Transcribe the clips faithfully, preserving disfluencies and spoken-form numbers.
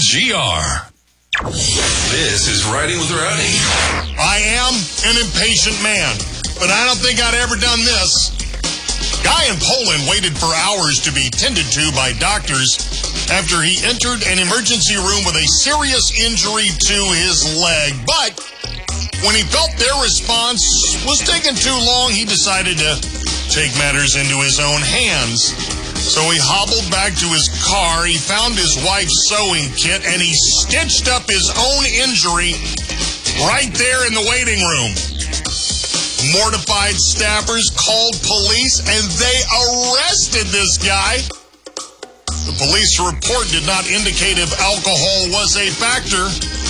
G R. This is Riding with Rowdy. I am an impatient man, but I don't think I'd ever done this. Guy in Poland waited for hours to be tended to by doctors after he entered an emergency room with a serious injury to his leg. But when he felt their response was taking too long, he decided to take matters into his own hands. So he hobbled back to his car, he found his wife's sewing kit, and he stitched up his own injury right there in the waiting room. Mortified staffers called police, and they arrested this guy. The police report did not indicate if alcohol was a factor,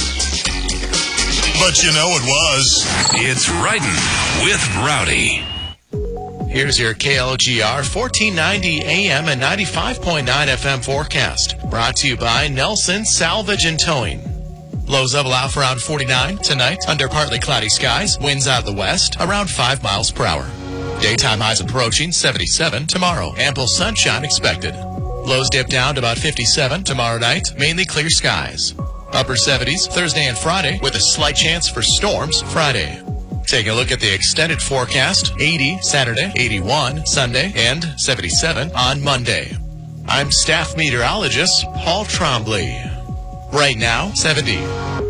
but you know it was. It's Riding with Rowdy. Here's your K L G R fourteen ninety A M and ninety-five point nine F M forecast. Brought to you by Nelson Salvage and Towing. Lows level out for around forty-nine tonight under partly cloudy skies. Winds out of the west around five miles per hour. Daytime highs approaching seventy-seven tomorrow. Ample sunshine expected. Lows dip down to about fifty-seven tomorrow night. Mainly clear skies. Upper seventies Thursday and Friday with a slight chance for storms Friday. Take a look at the extended forecast. eighty Saturday, eighty-one Sunday, and seventy-seven on Monday. I'm staff meteorologist Paul Trombley. Right now, seventy.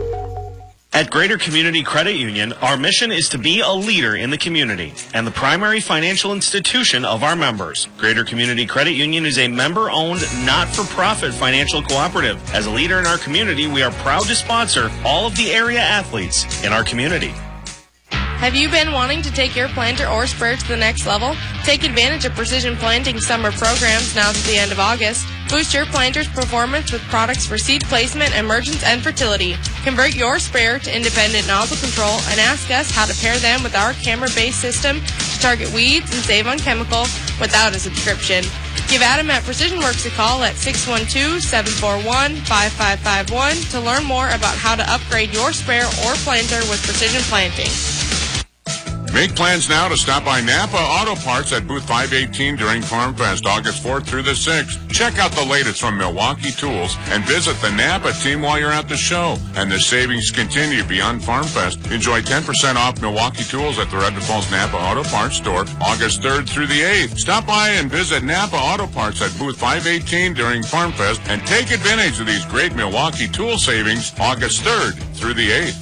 At Greater Community Credit Union, our mission is to be a leader in the community and the primary financial institution of our members. Greater Community Credit Union is a member-owned, not-for-profit financial cooperative. As a leader in our community, we are proud to sponsor all of the area athletes in our community. Have you been wanting to take your planter or sprayer to the next level? Take advantage of Precision Planting summer programs now to the end of August. Boost your planter's performance with products for seed placement, emergence, and fertility. Convert your sprayer to independent nozzle control and ask us how to pair them with our camera-based system to target weeds and save on chemicals without a subscription. Give Adam at Precision Works a call at six one two, seven four one, five five five one to learn more about how to upgrade your sprayer or planter with Precision Planting. Make plans now to stop by Napa Auto Parts at booth five eighteen during Farm Fest, August fourth through the sixth. Check out the latest from Milwaukee Tools and visit the Napa team while you're at the show. And the savings continue beyond Farm Fest. Enjoy ten percent off Milwaukee Tools at the Redwood Falls Napa Auto Parts store August third through the eighth. Stop by and visit Napa Auto Parts at booth five eighteen during Farm Fest and take advantage of these great Milwaukee Tool savings August third through the eighth.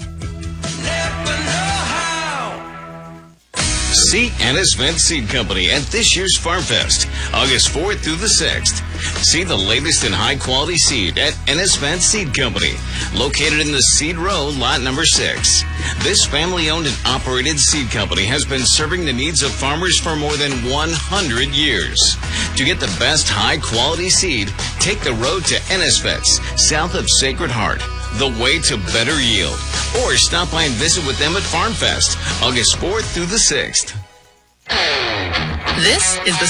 See Ennis Vent Seed Company at this year's Farm Fest, August fourth through the sixth. See the latest in high-quality seed at Ennis Vent Seed Company, located in the Seed Row, lot number six. This family-owned and operated seed company has been serving the needs of farmers for more than one hundred years. To get the best high-quality seed, take the road to Ennis Vets, south of Sacred Heart, the way to better yield. Or stop by and visit with them at Farm Fest, August fourth through the sixth. This is the